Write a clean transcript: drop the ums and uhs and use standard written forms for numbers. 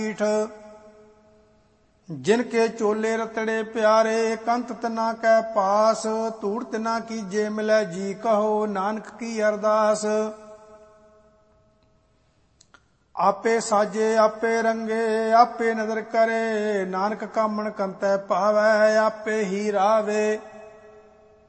जिन के चोले रतड़े प्यारे कंत तना कै पास धूड़ तना कीजे मिलै जी कहो नानक की अरदास। आपे साजे आपे रंगे आपे नदर करे नानक कामण कंतै पावै आपे ही रावे।